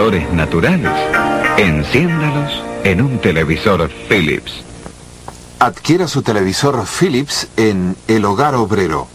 colores naturales. Enciéndalos en un televisor Philips. Adquiera su televisor Philips en El Hogar Obrero.